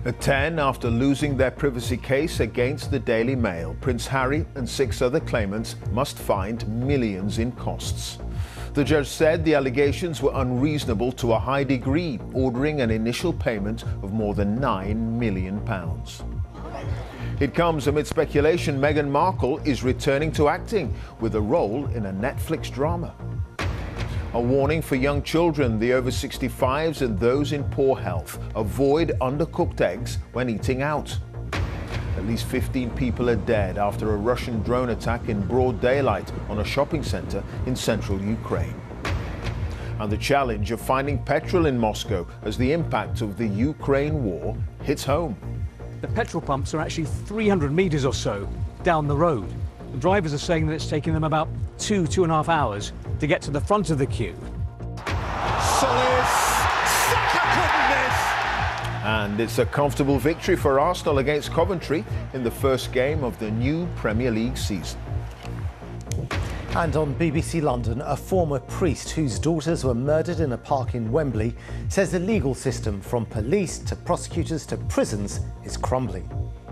At 10, after losing their privacy case against the Daily Mail, Prince Harry and 6 other claimants must find millions in costs. The judge said the allegations were unreasonable to a high degree, ordering an initial payment of more than £9 million. It comes amid speculation Meghan Markle is returning to acting with a role in a Netflix drama. A warning for young children, the over 65s and those in poor health. Avoid undercooked eggs when eating out. At least 15 people are dead after a Russian drone attack in broad daylight on a shopping center in central Ukraine. And the challenge of finding petrol in Moscow as the impact of the Ukraine war hits home. The petrol pumps are actually 300 metres or so down the road. The drivers are saying that it's taking them about 2.5 hours to get to the front of the queue. Solis, Saka couldn't miss. And it's a comfortable victory for Arsenal against Coventry in the first game of the new Premier League season. And on BBC London, a former priest whose daughters were murdered in a park in Wembley says the legal system, from police to prosecutors to prisons, is crumbling.